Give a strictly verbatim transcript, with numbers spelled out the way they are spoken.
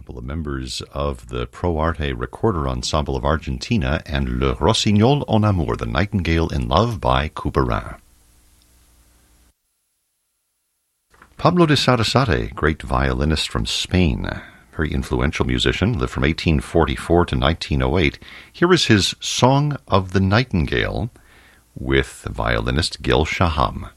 couple of members of the Pro Arte Recorder Ensemble of Argentina and Le Rossignol en Amour, The Nightingale in Love by Couperin. Pablo de Sarasate, great violinist from Spain, very influential musician, lived from eighteen forty-four to nineteen oh eight. Here is his Song of the Nightingale with violinist Gil Shaham.